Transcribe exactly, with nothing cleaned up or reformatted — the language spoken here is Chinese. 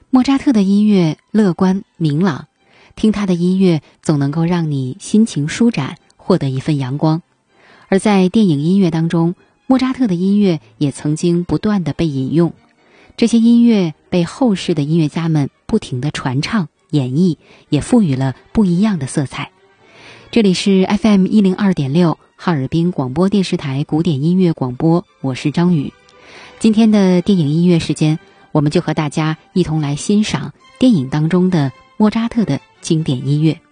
莫扎特的音乐乐观明朗，听他的音乐总能够让你心情舒展，获得一份阳光。而在电影音乐当中，莫扎特的音乐也曾经不断地被引用，这些音乐被后世的音乐家们不停地传唱演绎，也赋予了不一样的色彩。这里是 F M 一零二点六 哈尔滨广播电视台古典音乐广播，我是张宇。今天的电影音乐时间，我们就和大家一同来欣赏电影当中的莫扎特的经典音乐。